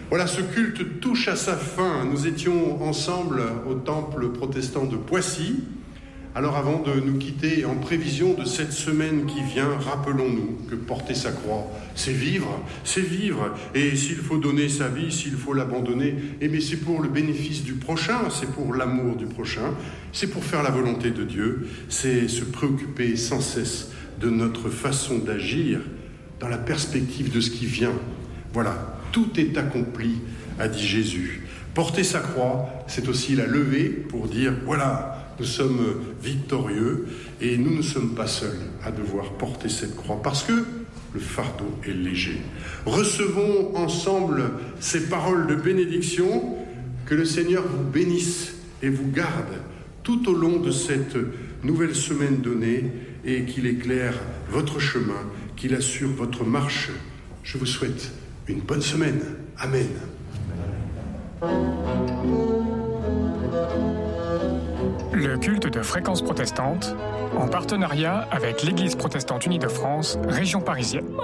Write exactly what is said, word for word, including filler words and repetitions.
Voilà, ce culte touche à sa fin. Nous étions ensemble au temple protestant de Poissy. Alors avant de nous quitter, en prévision de cette semaine qui vient, rappelons-nous que porter sa croix, c'est vivre, c'est vivre. Et s'il faut donner sa vie, s'il faut l'abandonner, eh bien c'est pour le bénéfice du prochain, c'est pour l'amour du prochain, c'est pour faire la volonté de Dieu, c'est se préoccuper sans cesse de notre façon d'agir dans la perspective de ce qui vient. Voilà. Tout est accompli, a dit Jésus. Porter sa croix, c'est aussi la lever pour dire, voilà, nous sommes victorieux et nous ne sommes pas seuls à devoir porter cette croix parce que le fardeau est léger. Recevons ensemble ces paroles de bénédiction, que le Seigneur vous bénisse et vous garde tout au long de cette nouvelle semaine donnée et qu'il éclaire votre chemin, qu'il assure votre marche. Je vous souhaite une bonne semaine. Amen. Le culte de Fréquence Protestante, en partenariat avec l'Église protestante unie de France, région parisienne.